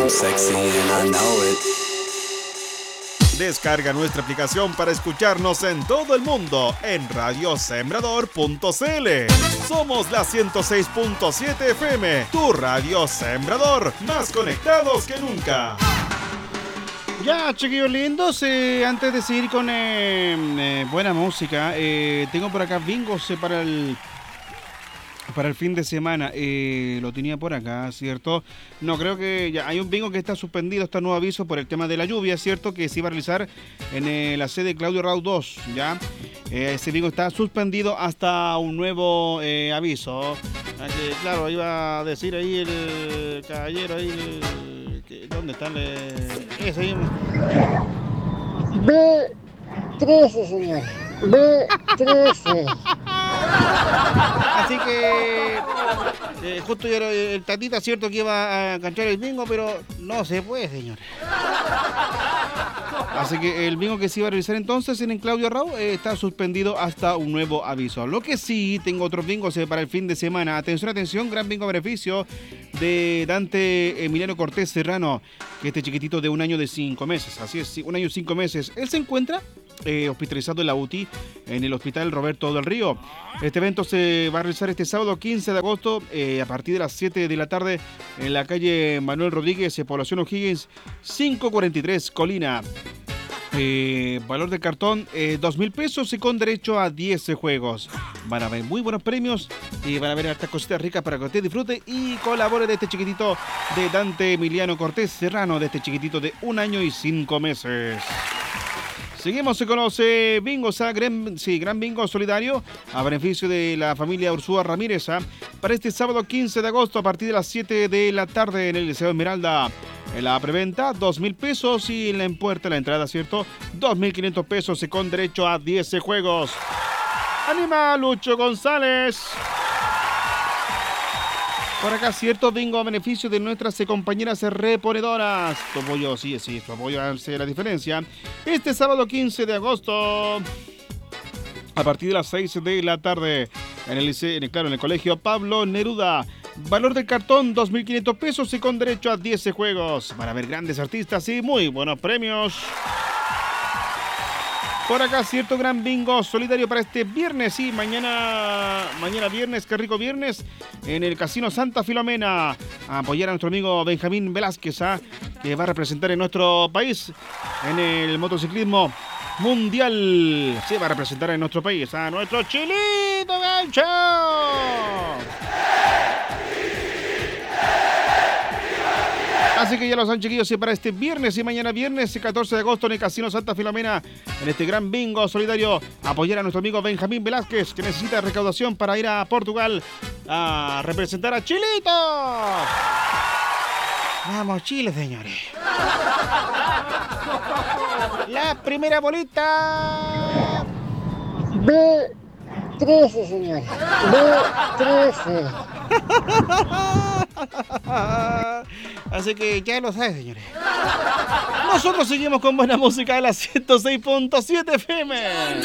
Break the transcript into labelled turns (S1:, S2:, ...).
S1: I'm sexy and I know it.
S2: Descarga nuestra aplicación para escucharnos en todo el mundo en radiosembrador.cl. Somos la 106.7 FM, tu radio Sembrador, más conectados que nunca.
S3: Ya, chiquillos lindos, antes de seguir con buena música, tengo por acá bingos para el fin de semana. Lo tenía por acá, ¿cierto? No, creo que ya hay un bingo que está suspendido, está nuevo aviso por el tema de la lluvia, ¿cierto? Que se iba a realizar en la sede Claudio Raúl 2, ¿ya? Ese bingo está suspendido hasta un nuevo aviso. Que, claro, iba a decir ahí el caballero, ahí, ¿dónde está ese ahí?
S4: B13, señor. B13.
S3: Así que justo yo el tatita, cierto que iba a cantar el bingo, pero no se puede, señor. Así que el bingo que se iba a realizar entonces en el Claudio Raúl está suspendido hasta un nuevo aviso. Lo que sí, tengo otros bingos para el fin de semana. Atención, atención, gran bingo a beneficio de Dante Emiliano Cortés Serrano, que este chiquitito de 1 año de 5 meses. Así es, 1 año y 5 meses. Él se encuentra hospitalizado en la UTI en el Hospital Roberto del Río. Este evento se va a realizar este sábado 15 de agosto a partir de las 7 de la tarde en la calle Manuel Rodríguez, población O'Higgins, 543 Colina. Valor del cartón 2,000 pesos y con derecho a 10 juegos. Van a haber muy buenos premios y van a haber hartas cositas ricas para que usted disfrute y colabore de este chiquitito de Dante Emiliano Cortés Serrano, de este chiquitito de 1 año y 5 meses. Seguimos con los bingos, gran bingo solidario a beneficio de la familia Ursúa Ramírez para este sábado 15 de agosto a partir de las 7 de la tarde en el Liceo Esmeralda. En la preventa, 2,000 pesos y en puerta la entrada, ¿cierto? 2,500 pesos y con derecho a 10 juegos. ¡Anima, Lucho González! Por acá, cierto bingo a beneficio de nuestras compañeras reponedoras. Tu apoyo, sí, tu apoyo hace la diferencia. Este sábado 15 de agosto, a partir de las 6 de la tarde, en el colegio Pablo Neruda. Valor del cartón, 2,500 pesos y con derecho a 10 juegos. Van a haber grandes artistas y muy buenos premios. Por acá, cierto gran bingo solidario para este viernes, sí, mañana viernes, qué rico viernes, en el Casino Santa Filomena, a apoyar a nuestro amigo Benjamín Velázquez, que va a representar en nuestro país en el motociclismo mundial. Sí, va a representar en nuestro país a nuestro Chilito Gancho. Así que ya lo saben, chiquillos, y para este viernes y mañana viernes 14 de agosto en el Casino Santa Filomena, en este gran bingo solidario, apoyar a nuestro amigo Benjamín Velázquez, que necesita recaudación para ir a Portugal a representar a Chilito. Vamos, Chile, señores. La primera bolita.
S4: B13, señor. B13.
S3: Así que ya lo sabes, señores. Nosotros seguimos con buena música de la 106.7 FM.